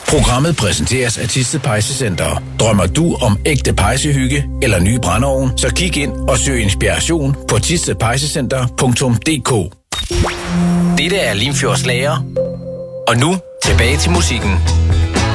Programmet præsenteres af Thisted Pejsecenter. Drømmer du om ægte pejsehygge eller ny brændeovn, så kig ind og søg inspiration på thistedpejsecenter.dk. Dette er Limfjords Lager. Og nu tilbage til musikken.